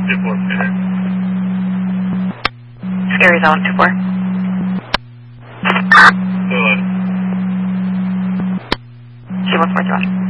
2-4 Scary. Scary Zone 2-4. Go ahead. She 1-4 to us.